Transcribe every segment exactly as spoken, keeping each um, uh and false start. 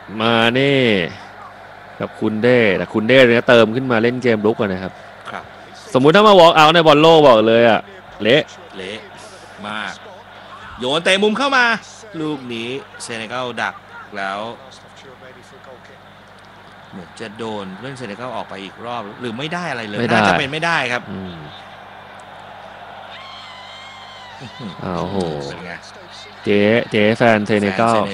มาเน่กับคุณเด้แต่คุณเด้เนี่ยเติมขึ้นมาเล่นเกมลุกก่อนนะครับครับสมมุติถ้ามาวอล์กเอาในบอลโลกบอกเลยอะเละเละมากโยนเตะมุมเข้ามาลูกนี้เซเนกัลดักแล้วเหมือนจะโดนเล่นเซเนกัลออกไปอีกรอบหรือไม่ได้อะไรเลยน่าจะเป็นไม่ได้ครับอ้าวโหเจ๊เจ๊แฟนเซเนกัล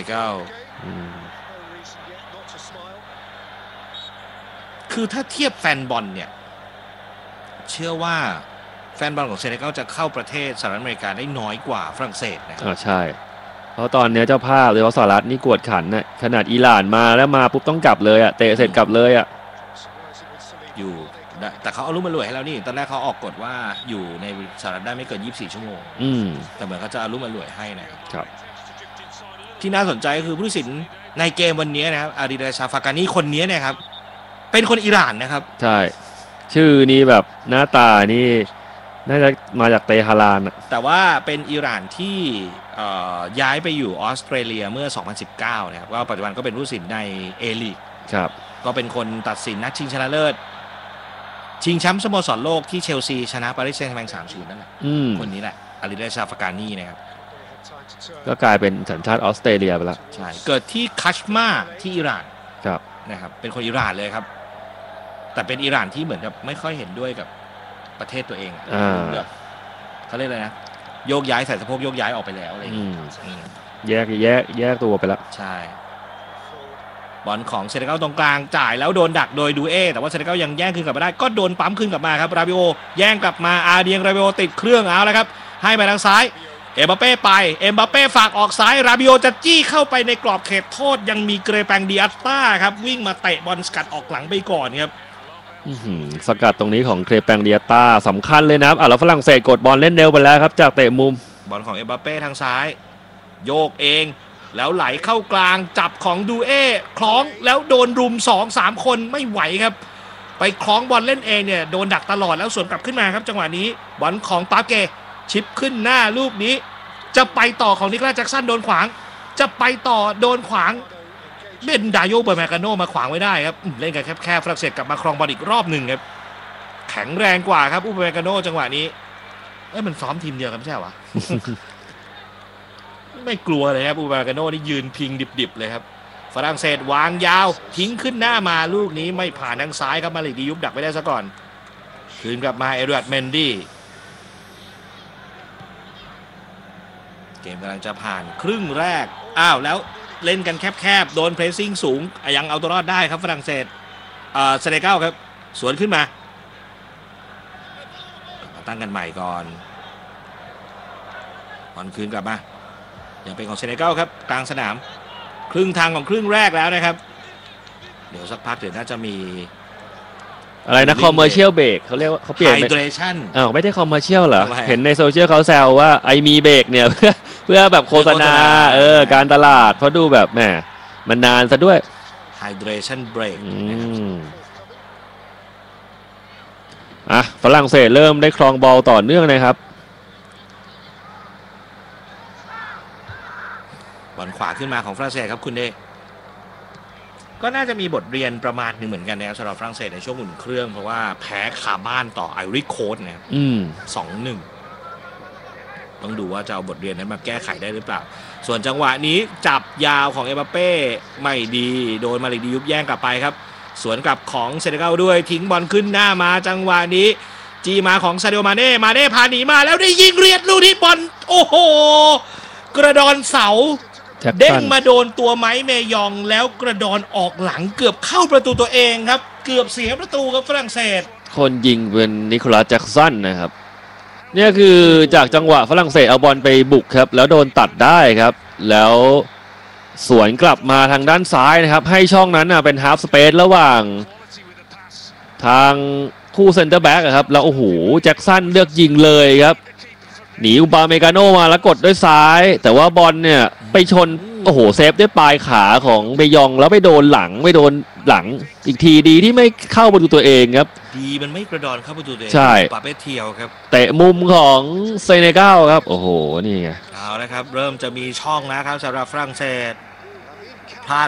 คือถ้าเทียบแฟนบอลเนี่ยเชื่อว่าแฟนบอลของเซเนกัลจะเข้าประเทศสหรัฐอเมริกาได้น้อยกว่าฝรั่งเศสนะครับอ่าใช่เพราะตอนนี้เจ้าภาพเลยว่าสหรัฐนี่กวดขันน่ะขนาดอิหร่านมาแล้วมาปุ๊บต้องกลับเลยอ่ะเตะเสร็จกลับเลยอ่ะอยู่แต่เขาเอารุ่มมารวยให้แล้วนี่ตอนแรกเขาออกกฎว่าอยู่ในสหรัฐได้ไม่เกินยี่สิบสี่ชั่วโมงอืมแต่เหมือนเขาจะเอารุ่มมารวยให้นะครับที่น่าสนใจคือผู้ตัดสินในเกมวันนี้นะครับอาดิดาชาฟากานีคนนี้นะครับเป็นคนอิหร่านนะครับใช่ชื่อนี้แบบหน้าตานี่น่าจะมาจากเตหะรานแต่ว่าเป็นอิหร่านที่ย้ายไปอยู่ออสเตรเลียเมื่อสองพันสิบเก้านะครับก็ปัจจุบันก็เป็นผู้ตัดสินในเอลีกครับก็เป็นคนตัดสินนัดชิงชนะเลิศชิงแชมป์สโมสรโลกที่เชลซีชนะปารีสแซงต์แชร์แมง สามศูนย์ นั่นแหละคนนี้แหละอาดิดาชาฟากานีนะครับก็กลายเป็นสัญชาติออสเตรเลียไปแล้วใช่เกิดที่คัชมาที่อิหร่านครับนะครับเป็นคนอิหร่านเลยครับแต่เป็นอิหร่านที่เหมือนกับไม่ค่อยเห็นด้วยกับประเทศตัวเองอ่าเขาเรียกอะไรนะโยกย้ายใส่สะโพกโยกย้ายออกไปแล้วอะไรอย่างเงี้ยแยกแยกแยกตัวไปแล้วใช่บอลของเซเนกัลตรงกลางจ่ายแล้วโดนดักโดยดูเอแต่ว่าเซเนกัลยังแย่งคืนกลับมาได้ก็โดนปั๊มคืนกลับมาครับราบิโอแย่งกลับมาอาเดียงราบิโอติดเครื่องเอาแล้วครับให้ไปทางซ้ายเอ็มบัปเป้ไปเอ็มบัปเป้ฝากออกซ้ายราบิโอจะจี้เข้าไปในกรอบเขตโทษยังมีเกรแปงดิอัตตาครับวิ่งมาเตะบอลสกัดออกหลังไปก่อนครับสกัดตรงนี้ของเครแปงดิอัตตาสำคัญเลยนะครับอ่ะแล้วฝรั่งเศสกดบอลเล่นเร็วไปแล้วครับจากเตะมุมบอลของเอ็มบัปเป้ทางซ้ายโยกเองแล้วไหลเข้ากลางจับของดูเอคล้องแล้วโดนรุม สองสาม คนไม่ไหวครับไปคล้องบอลเล่นเองเนี่ยโดนดักตลอดแล้วสวนกลับขึ้นมาครับจังหวะนี้บอลของปาเกชิปขึ้นหน้าลูกนี้จะไปต่อของนิโคลัสแจ็คสันโดนขวางจะไปต่อโดนขวางเบนดาโยเบอร์แมกาโนมาขวางไว้ได้ครับเล่นกันแคบๆฝรั่งเศสกลับมาครองบอลอีกรอบหนึ่งครับแข็งแรงกว่าครับอุเบอร์แมกาโนจังหวะนี้เอ้ยมันซ้อมทีมเดียวกันไม่ใช่หรอ ไม่กลัวเลยครับอุบากาโน่นี่ยืนพิงดิบๆเลยครับฝรั่งเศสวางยาวทิ้งขึ้นหน้ามาลูกนี้ไม่ผ่านทางซ้ายครับมาลิกดียุบดักไปได้ซะก่อนคืนกลับมาเอเดวัร์ดเมนดี้เกมกำลังจะผ่านครึ่งแรกอ้าวแล้วเล่นกันแคบๆโดนเพรสซิ่งสูงยังเอาตัวรอดได้ครับฝรั่งเศสเอ่อเซเนกัลครับสวนขึ้นมาตั้งกันใหม่ก่อนบอลคืนกลับมายังเป็นของเซเนกัลครับกลางสนามครึ่งทางของครึ่งแรกแล้วนะครับเดี๋ยวสักพักเดี๋ยวน่าจะมีอะไรนะคอมเมอร์เชียลเบรกเขาเรียกว่าเขาเปลี่ยนไฮเดรชั่นอ้าวไม่ได้คอมเมอร์เชียลเหรอเห็นในโซเชียลเขาแซวว่าไอมีเบรกเนี่ยเพื่อเพื่อแบบโฆษณาเออการตลาดเพราะดูแบบแหมมันนานซะด้วยไฮเดรชั่นเบรกอ่ะฝรั่งเศสเริ่มได้ครองบอลต่อเนื่องนะครับบอลขวาขึ้นมาของฝรั่งเศสครับคุณเดก็น่าจะมีบทเรียนประมาณหนึ่งเหมือนกันนะครับสำหรับฝรั่งเศสในช่วงอุ่นเครื่องเพราะว่าแพ้คาบ้านต่อไอริโคสนะครับสองหนึ่งต้องดูว่าจะเอาบทเรียนนั้นมาแก้ไขได้หรือเปล่าส่วนจังหวะนี้จับยาวของเอ็มบัปเป้ไม่ดีโดนมาลิกดียุบแย่งกลับไปครับสวนกลับของเซเนกัลด้วยทิ้งบอลขึ้นหน้ามาจังหวะนี้จีมาของซาดิโอมาเน่มาเน่พาหนีมาแล้วได้ยิงเรียดลูกที่บอลโอ้โหกระดอนเสาเด้งมาโดนตัวไม้เมยองแล้วกระดอนออกหลังเกือบเข้าประตูตัวเองครับเกือบเสียประตูกับฝรั่งเศสคนยิงเป็นนิโคลัสแจ็คสันนะครับเนี่ยคือจากจังหวะฝรั่งเศสเอาบอลไปบุกครับแล้วโดนตัดได้ครับแล้วสวนกลับมาทางด้านซ้ายนะครับให้ช่องนั้นนะเป็นฮาล์ฟสเปซระหว่างทางคู่เซนเตอร์แบ็กครับแล้วโอ้โหแจ็คสันเลือกยิงเลยครับหนีอุบาเมกาโนมาแล้วกดด้วยซ้ายแต่ว่าบอลเนี่ยไปชนโอ้โหเซฟด้วยปลายขาของเบยองแล้วไปโดนหลังไม่โดนหลังอีกทีดีที่ไม่เข้าประตูตัวเองครับดีมันไม่กระดอนเข้าประตูตัวเองใช่ปาเปเทียวครับเตะมุมของเซเนกัลครับโอ้โหนี่ไงเอาละครับเริ่มจะมีช่องแล้วครับสำหรับฝรั่งเศส